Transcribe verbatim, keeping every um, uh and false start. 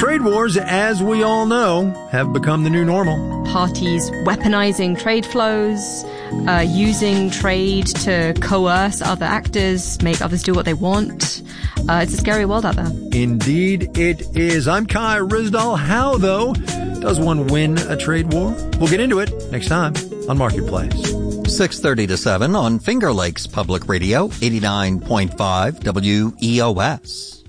Trade wars, as we all know, have become the new normal. Parties weaponizing trade flows, uh, using trade to coerce other actors, make others do what they want. Uh, it's a scary world out there. Indeed it is. I'm Kai Ryssdal. How, though, does one win a trade war? We'll get into it next time on Marketplace. six thirty to seven on Finger Lakes Public Radio, eighty-nine point five W E O S.